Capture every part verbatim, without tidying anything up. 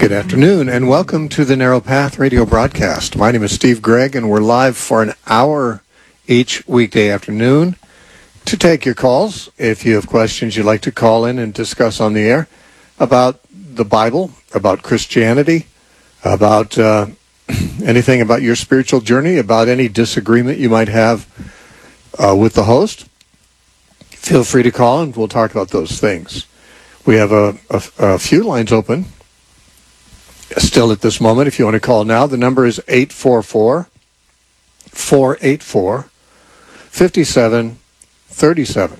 Good afternoon, and welcome to the Narrow Path radio broadcast. My name is Steve Gregg, and we're live for an hour each weekday afternoon to take your calls. If you have questions you'd like to call in and discuss on the air about the Bible, about Christianity, about uh, anything about your spiritual journey, about any disagreement you might have uh, with the host, feel free to call, and we'll talk about those things. We have a, a, a few lines open still at this moment. If you want to call now, the number is eight four four, four eight four, five seven three seven.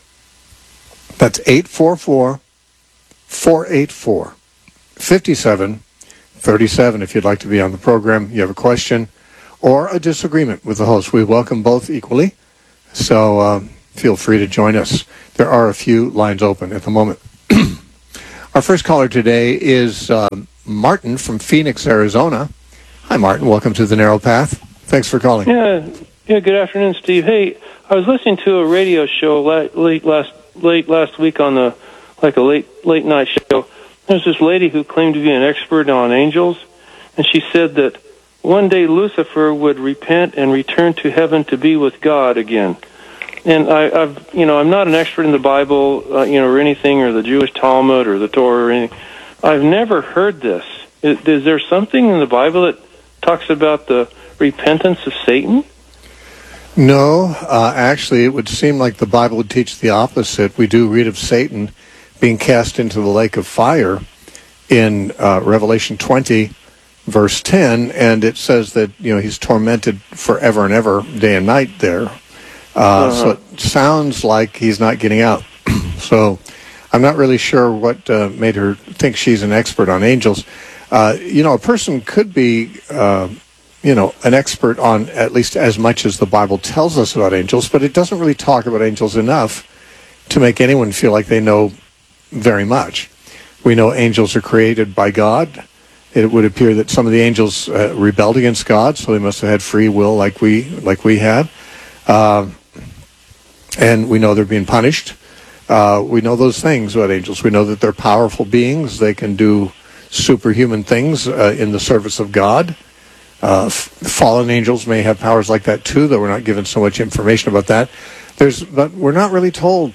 That's eight four four, four eight four, five seven three seven. If you'd like to be on the program, you have a question or a disagreement with the host. We welcome both equally, so uh, feel free to join us. There are a few lines open at the moment. Our first caller today is uh, Martin from Phoenix, Arizona. Hi, Martin. Welcome to the Narrow Path. Thanks for calling. Yeah, yeah. Good afternoon, Steve. Hey, I was listening to a radio show late, late last late last week on the like a late late night show. There's this lady who claimed to be an expert on angels, and she said that one day Lucifer would repent and return to heaven to be with God again. And I, I've, you know, I'm not an expert in the Bible, uh, you know, or anything, or the Jewish Talmud, or the Torah, or anything. I've never heard this. Is, is there something in the Bible that talks about the repentance of Satan? No, uh, actually, it would seem like the Bible would teach the opposite. We do read of Satan being cast into the lake of fire in uh, Revelation twenty, verse ten, and it says that, you know, he's tormented forever and ever, day and night there. Uh, uh-huh. So it sounds like he's not getting out. So I'm not really sure what uh, made her think she's an expert on angels. Uh, you know, a person could be, uh, you know, an expert on at least as much as the Bible tells us about angels, but it doesn't really talk about angels enough to make anyone feel like they know very much. We know angels are created by God. It would appear that some of the angels uh, rebelled against God, so they must have had free will like we like we had. Uh, and we know they're being punished. Uh, we know those things about angels. We know that they're powerful beings. They can do superhuman things uh, in the service of God. Uh, f- fallen angels may have powers like that too, though we're not given so much information about that. There's, but we're not really told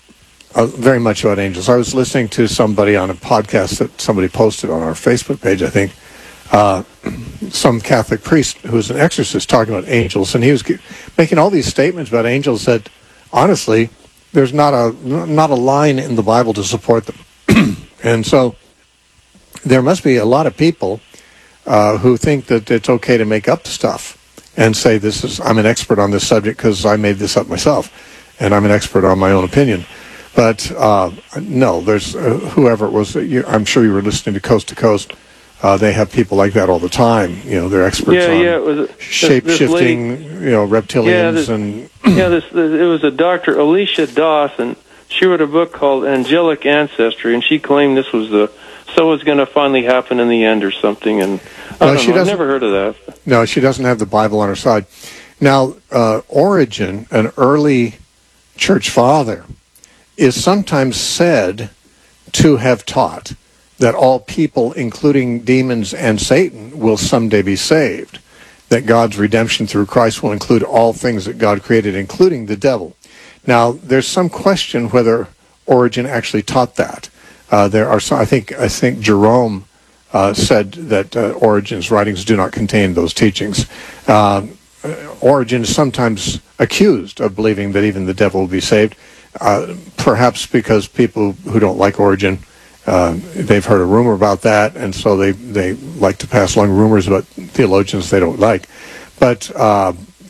uh, very much about angels. I was listening to somebody on a podcast that somebody posted on our Facebook page, I think, uh, some Catholic priest who was an exorcist talking about angels, and he was making all these statements about angels that, honestly, there's not a not a line in the Bible to support them. And so there must be a lot of people uh, who think that it's okay to make up stuff and say, "This is I'm an expert on this subject because I made this up myself, and I'm an expert on my own opinion." But uh, no, there's uh, whoever it was. You, I'm sure you were listening to Coast to Coast. Uh, they have people like that all the time. You know, they're experts yeah, on yeah, it was a, shape-shifting, you know, reptilians. Yeah, this, and yeah this, this, it was a Doctor Alicia Doss, and she wrote a book called Angelic Ancestry, and she claimed this was the so was going to finally happen in the end or something. And I no, don't she know, I've never heard of that. No, she doesn't have the Bible on her side. Now, uh, Origen, an early church father, is sometimes said to have taught that all people, including demons and Satan, will someday be saved, that God's redemption through Christ will include all things that God created, including the devil. Now, there's some question whether Origen actually taught that. Uh, there are some, I think, I think Jerome uh, said that uh, Origen's writings do not contain those teachings. Uh, Origen is sometimes accused of believing that even the devil will be saved, uh, perhaps because people who don't like Origen, Uh, they've heard a rumor about that, and so they, they like to pass along rumors about theologians they don't like. But uh,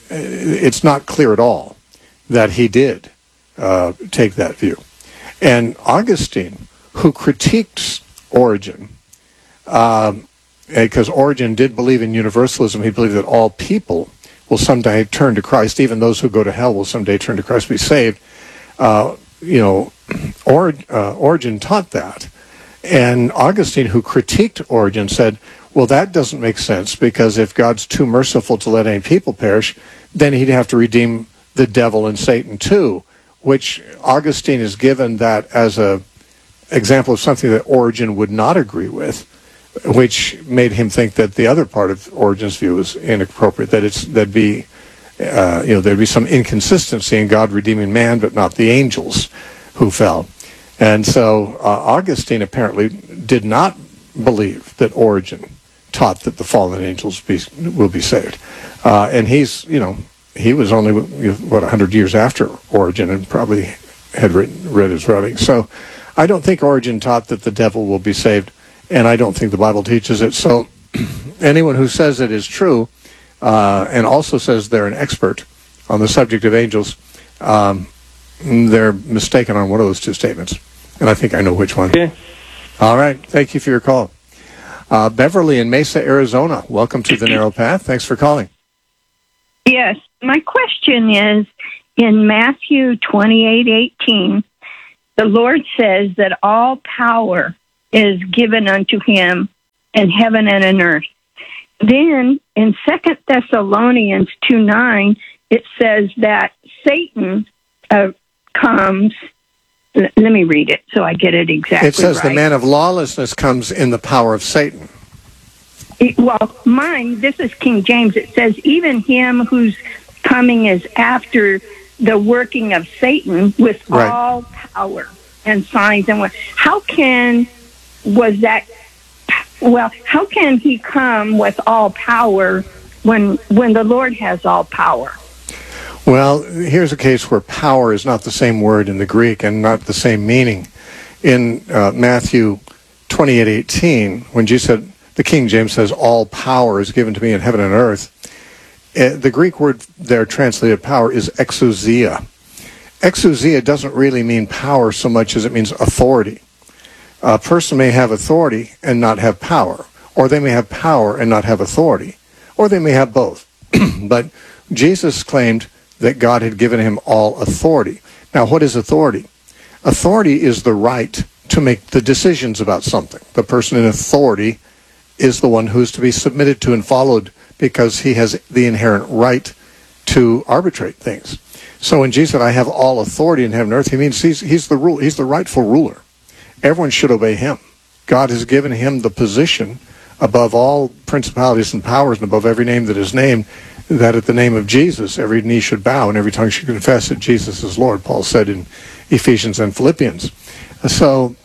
it's not clear at all that he did uh, take that view. And Augustine, who critiqued Origen, um, because Origen did believe in universalism, he believed that all people will someday turn to Christ, even those who go to hell will someday turn to Christ, be saved. Uh, you know, or, uh, Origen taught that. And Augustine, who critiqued Origen, said, well, that doesn't make sense, because if God's too merciful to let any people perish, then he'd have to redeem the devil and Satan too, which Augustine is given that as a example of something that Origen would not agree with. which made him think that the other part of Origen's view was inappropriate, that it's that'd be, uh, you know, there'd be some inconsistency in God redeeming man, but not the angels who fell. And so uh, Augustine apparently did not believe that Origen taught that the fallen angels be, will be saved. Uh, and he's, you know, he was only, what, one hundred years after Origen and probably had written, read his writings. So I don't think Origen taught that the devil will be saved, and I don't think the Bible teaches it. So anyone who says it is true uh, and also says they're an expert on the subject of angels, um, they're mistaken on one of those two statements. And I think I know which one. Okay. All right. Thank you for your call. Uh, Beverly in Mesa, Arizona. Welcome to the Narrow Path. Thanks for calling. Yes. My question is, in Matthew twenty-eight eighteen, the Lord says that all power is given unto him in heaven and in earth. Then in Second Thessalonians two nine, it says that Satan uh, comes. L- let me read it so I get it exactly It says right. the man of lawlessness comes in the power of Satan. It- well, mine, this is King James. It says, even him whose coming is after the working of Satan with Right. all power and signs and what. How can, was that, well, how can he come with all power when when the Lord has all power? Well, here's a case where power is not the same word in the Greek and not the same meaning. In uh, Matthew twenty-eight eighteen, when Jesus said, the King James says, all power is given to me in heaven and earth, uh, the Greek word there translated power is exousia. Exousia doesn't really mean power so much as it means authority. A person may have authority and not have power, or they may have power and not have authority, or they may have both. But Jesus claimed that God had given him all authority. Now, what is authority? Authority is the right to make the decisions about something. The person in authority is the one who's to be submitted to and followed because he has the inherent right to arbitrate things. So when Jesus said, I have all authority in heaven and earth, he means he's, he's the rule, he's the rightful ruler. Everyone should obey him. God has given him the position above all principalities and powers and above every name that is named, that at the name of Jesus, every knee should bow and every tongue should confess that Jesus is Lord, Paul said in Ephesians and Philippians. So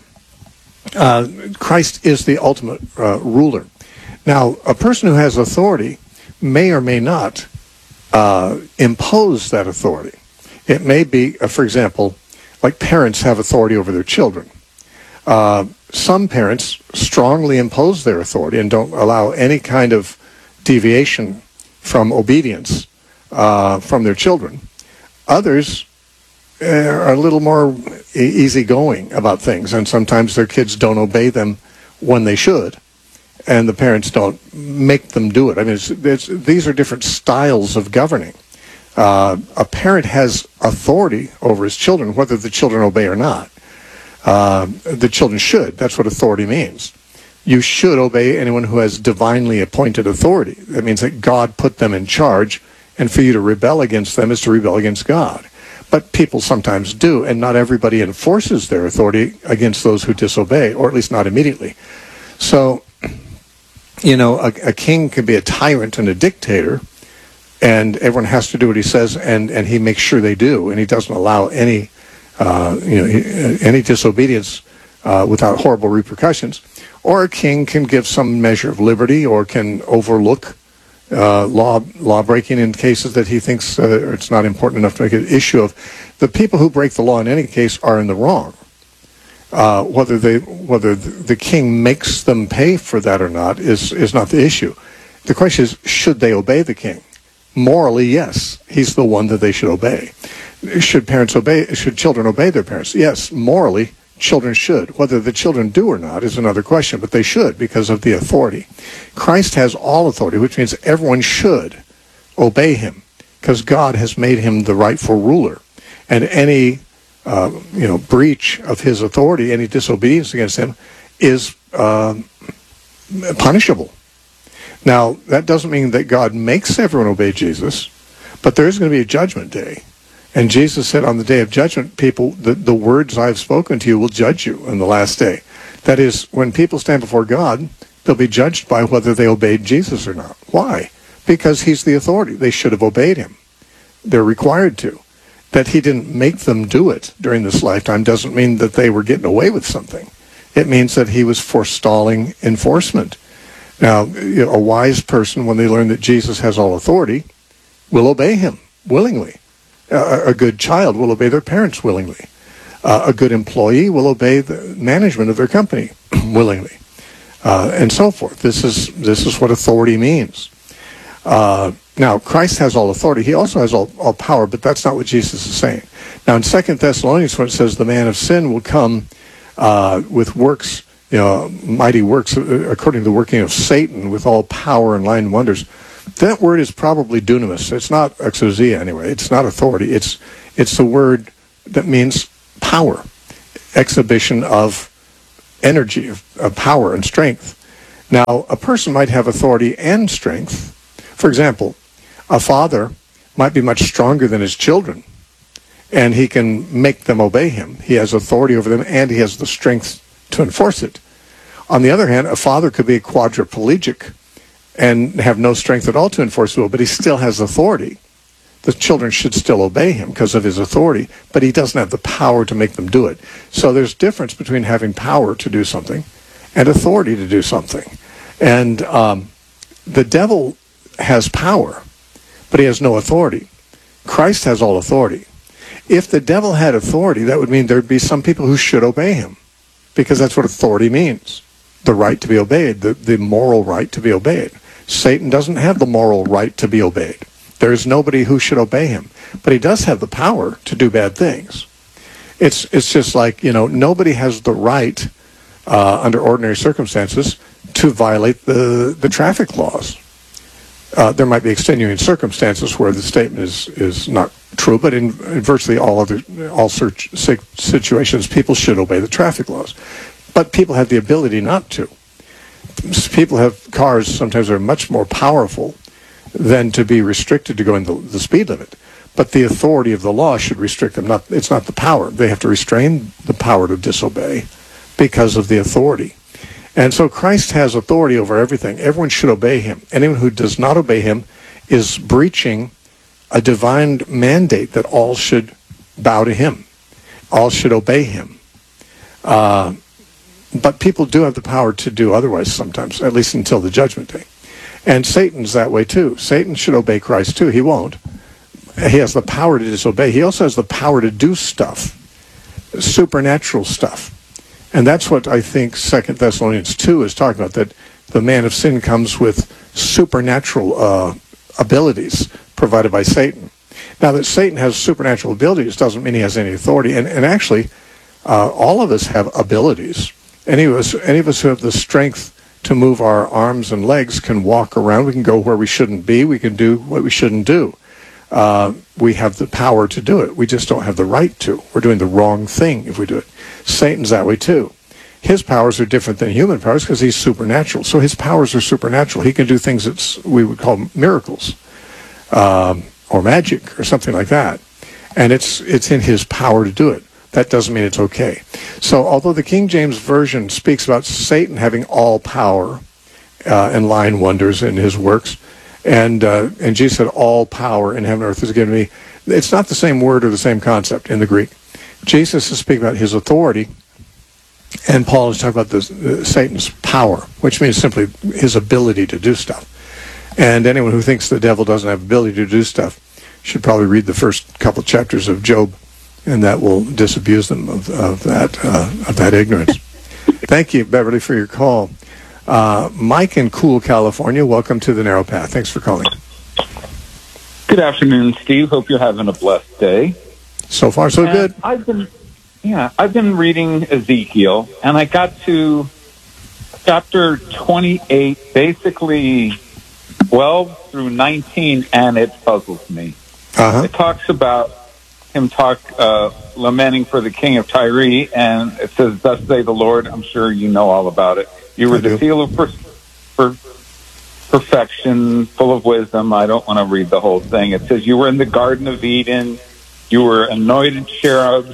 uh, Christ is the ultimate uh, ruler. Now, a person who has authority may or may not uh, impose that authority. It may be, uh, for example, like parents have authority over their children. Uh, some parents strongly impose their authority and don't allow any kind of deviation from obedience uh, from their children. Others uh, are a little more e- easygoing about things, and sometimes their kids don't obey them when they should, and the parents don't make them do it. I mean, it's, it's, these are different styles of governing. Uh, a parent has authority over his children, whether the children obey or not. Uh, the children should. That's what authority means. You should obey anyone who has divinely appointed authority. That means that God put them in charge, and for you to rebel against them is to rebel against God. But people sometimes do, and not everybody enforces their authority against those who disobey, or at least not immediately. So, you know, a, a king can be a tyrant and a dictator, and everyone has to do what he says, and, and he makes sure they do, and he doesn't allow any, uh, you know, any disobedience uh, without horrible repercussions. Or a king can give some measure of liberty, or can overlook uh, law law breaking in cases that he thinks uh, it's not important enough to make an issue of. The people who break the law in any case are in the wrong. Uh, whether they whether the king makes them pay for that or not is is not the issue. The question is, should they obey the king? Morally, yes, he's the one that they should obey. Should parents obey? Should children obey their parents? Yes, morally, children should. Whether the children do or not is another question, but they should because of the authority. Christ has all authority, which means everyone should obey him because God has made him the rightful ruler. And any uh, you know breach of his authority, any disobedience against him, is uh, punishable. Now, that doesn't mean that God makes everyone obey Jesus, but there is going to be a judgment day. And Jesus said on the day of judgment, people, the, the words I have spoken to you will judge you in the last day. That is, when people stand before God, They'll be judged by whether they obeyed Jesus or not. Why? Because he's the authority. They should have obeyed him. They're required to. That he didn't make them do it during this lifetime doesn't mean that they were getting away with something. It means that he was forestalling enforcement. Now, you know, a wise person, when they learn that Jesus has all authority, will obey him willingly. Uh, a good child will obey their parents willingly. Uh, a good employee will obey the management of their company willingly, uh, and so forth. This is this is what authority means. Uh, now, Christ has all authority. He also has all, all power, but that's not what Jesus is saying. Now, in Second Thessalonians, when it says the man of sin will come uh, with works, you know, mighty works, according to the working of Satan, with all power and lying wonders, that word is probably dunamis. It's not exousia anyway. It's not authority. It's it's the word that means power, exhibition of energy, of, of power and strength. Now, a person might have authority and strength. For example, a father might be much stronger than his children, and he can make them obey him. He has authority over them, and he has the strength to enforce it. On the other hand, a father could be a quadriplegic and have no strength at all to enforce the will, but he still has authority. The children should still obey him because of his authority, but he doesn't have the power to make them do it. So there's difference between having power to do something and authority to do something. And um, the devil has power, but he has no authority. Christ has all authority. If the devil had authority, that would mean there'd be some people who should obey him, because that's what authority means. The right to be obeyed, the, the moral right to be obeyed. Satan doesn't have the moral right to be obeyed. There is nobody who should obey him, but he does have the power to do bad things. It's it's just like, you know, nobody has the right uh, under ordinary circumstances to violate the, the traffic laws. Uh, there might be extenuating circumstances where the statement is, is not true, but in, in virtually all other all search, situations, people should obey the traffic laws. But people have the ability not to. People have cars sometimes that are much more powerful than to be restricted to going the, the speed limit. But the authority of the law should restrict them. Not, it's not the power. They have to restrain the power to disobey because of the authority. And so Christ has authority over everything. Everyone should obey him. Anyone who does not obey him is breaching a divine mandate that all should bow to him. All should obey him. Uh, but people do have the power to do otherwise sometimes, at least until the judgment day. And Satan's that way too. Satan should obey Christ too. He won't. He has the power to disobey. He also has the power to do stuff, supernatural stuff. And that's what I think Second Thessalonians two is talking about, that the man of sin comes with supernatural uh, abilities provided by Satan. Now, that Satan has supernatural abilities doesn't mean he has any authority. And, and actually, uh, all of us have abilities. Any of us, any of us who have the strength to move our arms and legs can walk around. We can go where we shouldn't be. We can do what we shouldn't do. Uh, we have the power to do it. We just don't have the right to. We're doing the wrong thing if we do it. Satan's that way too. His powers are different than human powers because he's supernatural. So his powers are supernatural. He can do things that we would call miracles um, or magic or something like that. And it's it's in his power to do it. That doesn't mean it's okay. So although the King James Version speaks about Satan having all power uh, and lying wonders in his works, and uh, and Jesus said, all power in heaven and earth is given to me, it's not the same word or the same concept in the Greek. Jesus is speaking about his authority, and Paul is talking about this, uh, Satan's power, which means simply his ability to do stuff. And anyone who thinks the devil doesn't have ability to do stuff should probably read the first couple chapters of Job, and that will disabuse them of, of that uh, of that ignorance. Thank you, Beverly, for your call. Uh, Mike in Cool, California, welcome to the Narrow Path. Thanks for calling. Good afternoon, Steve. Hope you're having a blessed day. So far, so and good. I've been, yeah, I've been reading Ezekiel, and I got to chapter twenty-eight, basically twelve through nineteen, and it puzzles me. Uh-huh. It talks about him talk uh, lamenting for the king of Tyre, and it says, "Thus say the Lord." I'm sure you know all about it. You were I the do. seal of per- per- perfection, full of wisdom. I don't want to read the whole thing. It says you were in the Garden of Eden. You were anointed cherubs.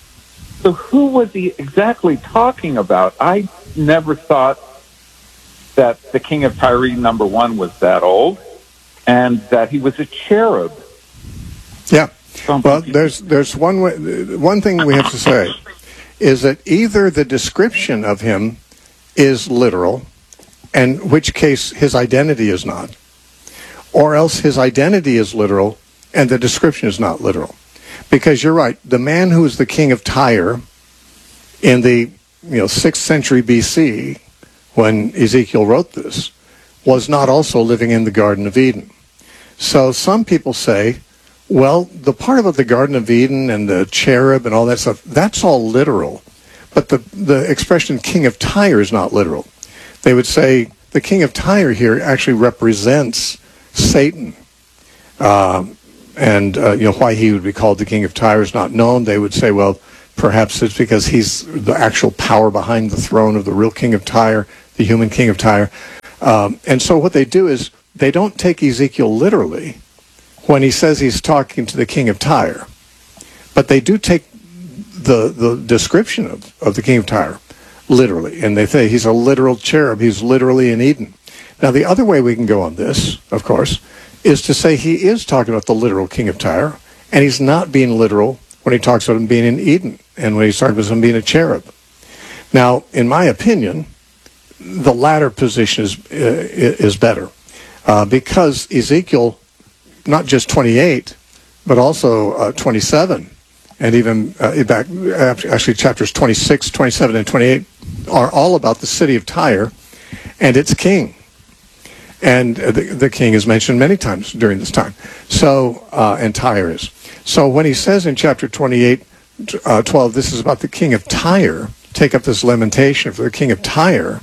So who was he exactly talking about? I never thought that the king of Tyre, number one, was that old, and that he was a cherub. Yeah. Well, there's there's one way, one thing we have to say is that either the description of him is literal, in which case his identity is not, or else his identity is literal and the description is not literal. Because you're right, the man who was the king of Tyre in the you know sixth century B C, when Ezekiel wrote this, was not also living in the Garden of Eden. So some people say, well, the part about the Garden of Eden and the cherub and all that stuff, that's all literal. But the, the expression king of Tyre is not literal. They would say the king of Tyre here actually represents Satan. Um, and, uh, you know, why he would be called the king of Tyre is not known. They would say, well, perhaps it's because he's the actual power behind the throne of the real king of Tyre, the human king of Tyre. Um, and so what they do is they don't take Ezekiel literally when he says he's talking to the king of Tyre. But they do take the the description of, of the king of Tyre literally. And they say he's a literal cherub. He's literally in Eden. Now, the other way we can go on this, of course, is to say he is talking about the literal king of Tyre, and he's not being literal when he talks about him being in Eden and when he's talking about him being a cherub. Now, in my opinion, the latter position is, uh, is better uh, because Ezekiel, not just twenty-eight, but also uh, twenty-seven, and even uh, back actually chapters twenty-six, twenty-seven, and twenty-eight are all about the city of Tyre and its king. And uh, the, the king is mentioned many times during this time. So, uh, and Tyre is. So when he says in chapter twenty-eight, uh, twelve, this is about the king of Tyre, take up this lamentation for the king of Tyre,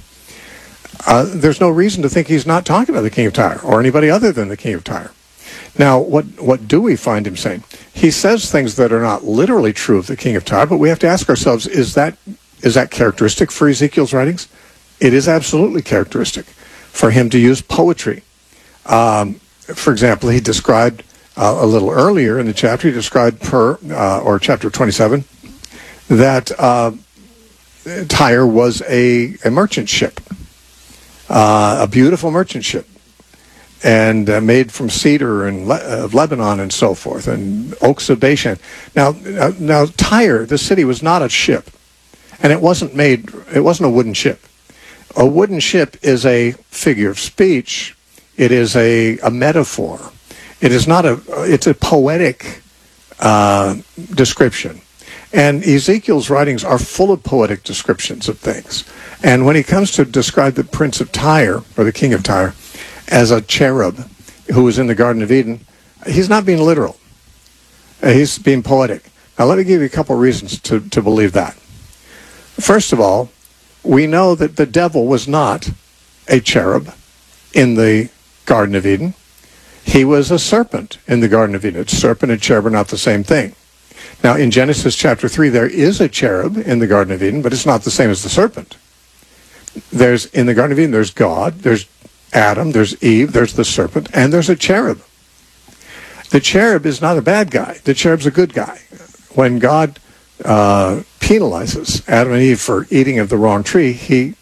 uh, there's no reason to think he's not talking about the king of Tyre or anybody other than the king of Tyre. Now, what, what do we find him saying? He says things that are not literally true of the king of Tyre, but we have to ask ourselves, is that is that characteristic for Ezekiel's writings? It is absolutely characteristic for him to use poetry. Um, for example, he described uh, a little earlier in the chapter, he described per, uh, or chapter twenty-seven, that uh, Tyre was a, a merchant ship, uh, a beautiful merchant ship, and uh, made from cedar and le- of Lebanon and so forth, and oaks of Bashan. Now, uh, now Tyre, the city, was not a ship, and it wasn't made. It wasn't a wooden ship. A wooden ship is a figure of speech. It is a, a metaphor. It is not a. It's a poetic uh, description, and Ezekiel's writings are full of poetic descriptions of things. And when he comes to describe the prince of Tyre or the king of Tyre as a cherub who was in the Garden of Eden, he's not being literal. Uh, he's being poetic. Now, let me give you a couple reasons to, to believe that. First of all, we know that the devil was not a cherub in the Garden of Eden. He was a serpent in the Garden of Eden. A serpent and cherub are not the same thing. Now, in Genesis chapter three, there is a cherub in the Garden of Eden, but it's not the same as the serpent. There's, in the Garden of Eden, there's God, there's Adam, there's Eve, there's the serpent, and there's a cherub. The cherub is not a bad guy. The cherub's a good guy. When God uh, penalizes Adam and Eve for eating of the wrong tree, he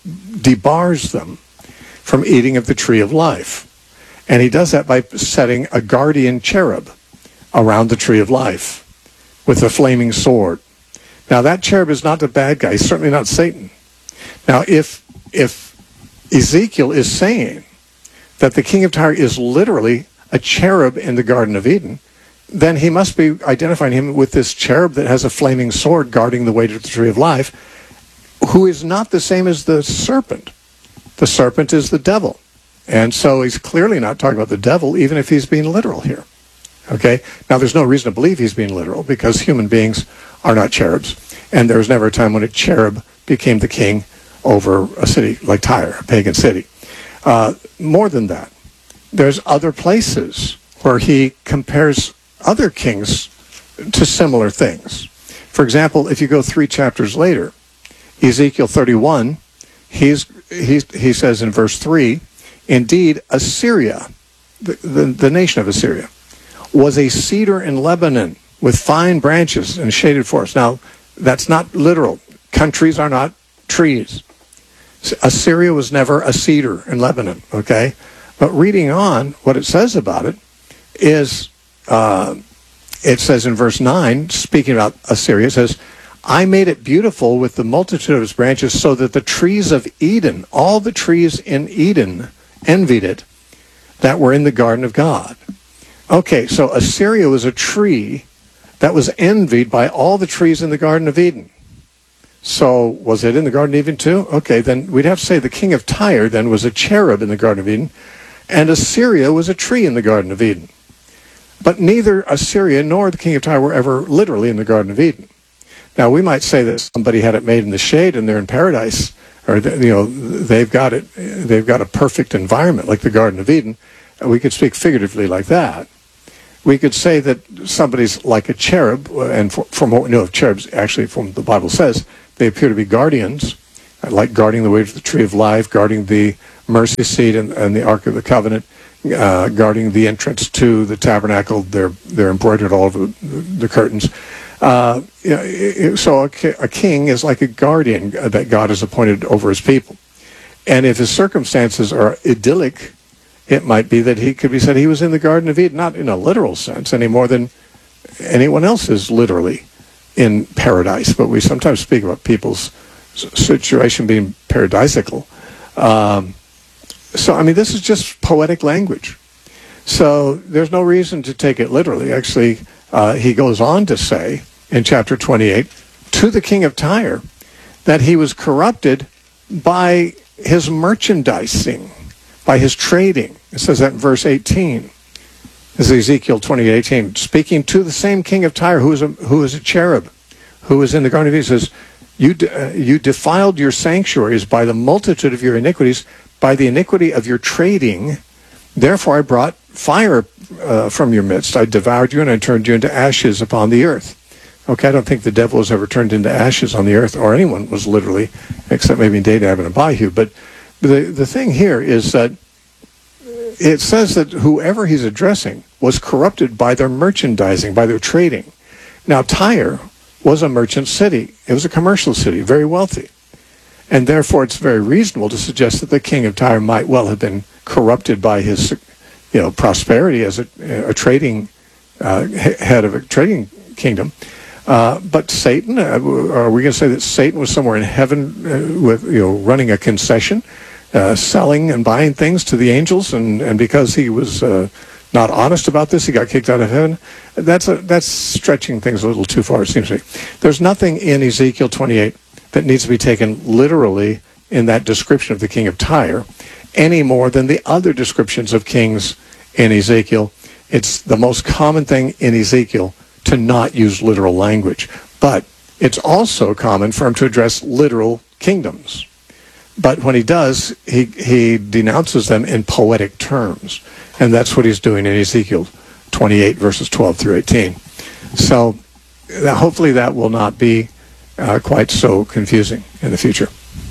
debars them from eating of the tree of life. And he does that by setting a guardian cherub around the tree of life with a flaming sword. Now, that cherub is not a bad guy. He's certainly not Satan. Now, if if Ezekiel is saying that the king of Tyre is literally a cherub in the Garden of Eden, then he must be identifying him with this cherub that has a flaming sword guarding the way to the tree of life, who is not the same as the serpent. The serpent is the devil. And so he's clearly not talking about the devil, even if he's being literal here. Okay? Now, there's no reason to believe he's being literal, because human beings are not cherubs. And there was never a time when a cherub became the king over a city like Tyre, a pagan city. Uh, more than that, there's other places where he compares other kings to similar things. For example, if you go three chapters later, Ezekiel thirty-one, he's, he's, he says in verse three, indeed, Assyria, the, the, the nation of Assyria, was a cedar in Lebanon with fine branches and shaded forests. Now, that's not literal. Countries are not trees. Assyria was never a cedar in Lebanon, okay? But reading on, what it says about it is, uh, it says in verse nine, speaking about Assyria, it says, I made it beautiful with the multitude of its branches so that the trees of Eden, all the trees in Eden, envied it that were in the garden of God. Okay, so Assyria was a tree that was envied by all the trees in the Garden of Eden. So was it in the Garden of Eden too? Okay, then we'd have to say the king of Tyre then was a cherub in the Garden of Eden, and Assyria was a tree in the Garden of Eden. But neither Assyria nor the king of Tyre were ever literally in the Garden of Eden. Now, we might say that somebody had it made in the shade and they're in paradise, or, you know, they've got it, they've got a perfect environment like the Garden of Eden. We could speak figuratively like that. We could say that somebody's like a cherub, and from what we know of cherubs, actually from the Bible says, they appear to be guardians, like guarding the way to the tree of life, guarding the mercy seat and, and the Ark of the Covenant, uh, guarding the entrance to the tabernacle. They're they're embroidered all over the, the curtains. Uh, you know, it, so a, a king is like a guardian that God has appointed over his people. And if his circumstances are idyllic, it might be that he could be said he was in the Garden of Eden, not in a literal sense any more than anyone else is literally in paradise. But we sometimes speak about people's situation being paradisical. Um, so, I mean, this is just poetic language. So there's no reason to take it literally. Actually, uh, he goes on to say in chapter twenty-eight to the king of Tyre that he was corrupted by his merchandising, by his trading. It says that in verse eighteen. This is Ezekiel twenty-eight eighteen, speaking to the same king of Tyre who is a, who is a cherub, who is in the Garden of Eden. He says, you, de- uh, you defiled your sanctuaries by the multitude of your iniquities, by the iniquity of your trading. Therefore I brought fire uh, from your midst. I devoured you and I turned you into ashes upon the earth. Okay, I don't think the devil was ever turned into ashes on the earth, or anyone was literally, except maybe Nadab and Abihu. But the, the thing here is that it says that whoever he's addressing was corrupted by their merchandising, by their trading. Now, Tyre was a merchant city. It was a commercial city, very wealthy. And therefore, it's very reasonable to suggest that the king of Tyre might well have been corrupted by his, you know, prosperity as a, a trading uh, head of a trading kingdom. Uh, but Satan, uh, are we going to say that Satan was somewhere in heaven uh, with, you know, running a concession, uh, selling and buying things to the angels, and, and because he was uh, not honest about this, he got kicked out of heaven? That's a, that's stretching things a little too far, it seems to me. There's nothing in Ezekiel twenty-eight that needs to be taken literally in that description of the king of Tyre, any more than the other descriptions of kings in Ezekiel. It's the most common thing in Ezekiel to not use literal language. But it's also common for him to address literal kingdoms. But when he does, he, he denounces them in poetic terms. And that's what he's doing in Ezekiel twenty-eight, verses twelve through eighteen. So that, hopefully that will not be uh, quite so confusing in the future.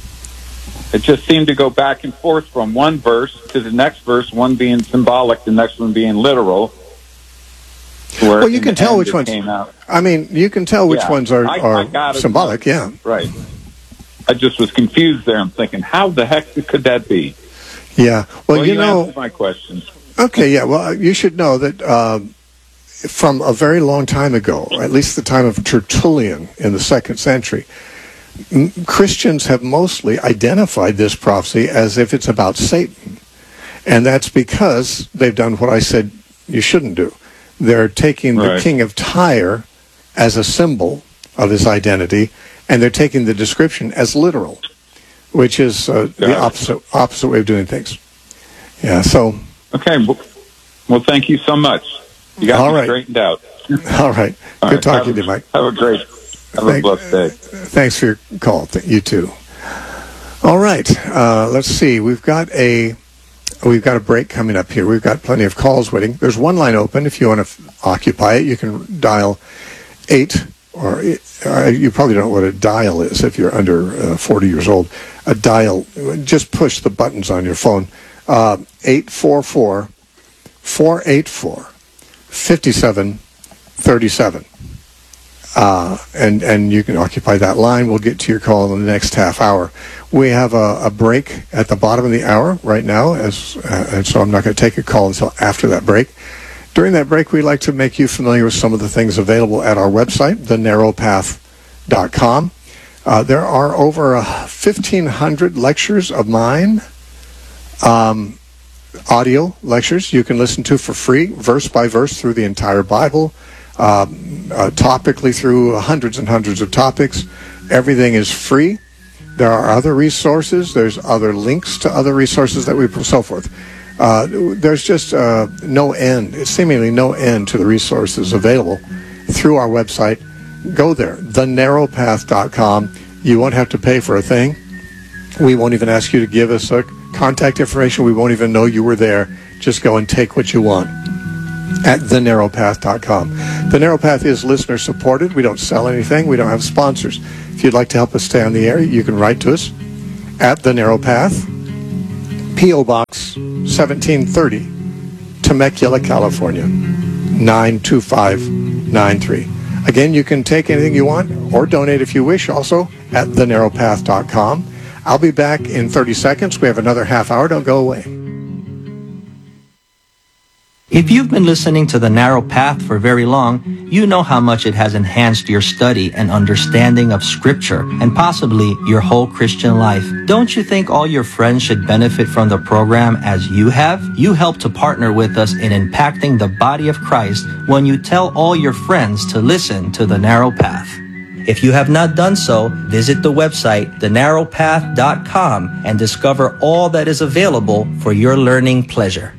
It just seemed to go back and forth from one verse to the next verse, one being symbolic, the next one being literal. Well, you can tell which ones. I mean, you can tell which yeah, ones are, I, are I symbolic, yeah. Right. I just was confused there. I'm thinking, how the heck could that be? Yeah. Well, well you, you know. answered my question. Okay, yeah. Well, you should know that uh, from a very long time ago, at least the time of Tertullian in the second century, m- Christians have mostly identified this prophecy as if it's about Satan. And that's because they've done what I said you shouldn't do. They're taking the right. king of Tyre as a symbol of his identity, and they're taking the description as literal, which is uh, the opposite opposite way of doing things. Yeah, so... Okay, well, well thank you so much. You got all me right. straightened out. All right. All Good right. talking have, to you, Mike. Have a great, have Thank, a blessed day. Thanks for your call. You too. All right. Uh, let's see. We've got a... We've got a break coming up here. We've got plenty of calls waiting. There's one line open. If you want to f- occupy it, you can dial eight, or uh, you probably don't know what a dial is if you're under uh, forty years old. A dial, just push the buttons on your phone. Uh, eight four four, four eight four, five seven three seven. Uh, and, and you can occupy that line. We'll get to your call in the next half hour. We have a, a break at the bottom of the hour right now, as uh, and so I'm not going to take a call until after that break. During that break, we'd like to make you familiar with some of the things available at our website, the narrow path dot com. Uh, there are over uh, fifteen hundred lectures of mine, um, audio lectures you can listen to for free, verse by verse through the entire Bible, um, uh, topically through hundreds and hundreds of topics. Everything is free. There are other resources. There's other links to other resources that we so forth. Uh, there's just uh, no end, seemingly no end to the resources available through our website. Go there, the narrow path dot com. You won't have to pay for a thing. We won't even ask you to give us a contact information. We won't even know you were there. Just go and take what you want at the narrow path dot com. The Narrow Path is listener supported. We don't sell anything. We don't have sponsors. If you'd like to help us stay on the air, you can write to us at The Narrow Path, P O Box seventeen thirty, Temecula, California, nine two five nine three. Again, you can take anything you want or donate if you wish also at the narrow path dot com. I'll be back in thirty seconds. We have another half hour. Don't go away. If you've been listening to The Narrow Path for very long, you know how much it has enhanced your study and understanding of Scripture and possibly your whole Christian life. Don't you think all your friends should benefit from the program as you have? You help to partner with us in impacting the body of Christ when you tell all your friends to listen to The Narrow Path. If you have not done so, visit the website the narrow path dot com and discover all that is available for your learning pleasure.